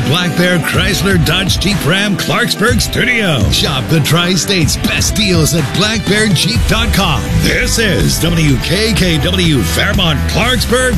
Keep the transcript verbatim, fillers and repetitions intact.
Black Bear Chrysler Dodge Jeep Ram Clarksburg studio. Shop the Tri-State's best deals at black bear jeep dot com. This is W K K W Fairmont Clarksburg